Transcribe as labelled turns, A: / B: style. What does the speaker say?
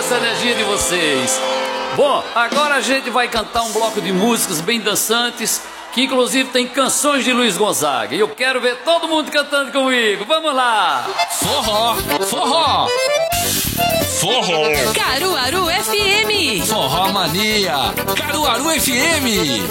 A: essa energia de vocês. Bom, agora a gente vai cantar um bloco de músicas bem dançantes, que inclusive tem canções de Luiz Gonzaga. E eu quero ver todo mundo cantando comigo. Vamos lá!
B: Forró, forró, forró.
C: Caruaru FM.
B: Forró Mania, Caruaru FM.